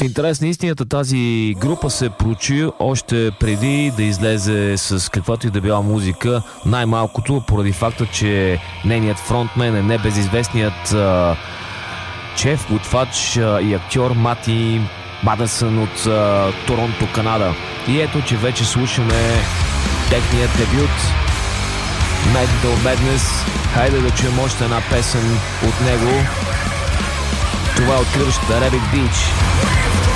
В интерес на истината, тази група се прочи още преди да излезе с каквато и да била музика, най-малкото поради факта, че нейният фронтмен е небезизвестният шеф, готвач и актьор Мати Мадъсън от Торонто, Канада. И ето, че вече слушаме техният дебют Mental Madness. Хайде да чуем още една песен от него. Това е откриващата Rabbit Beach.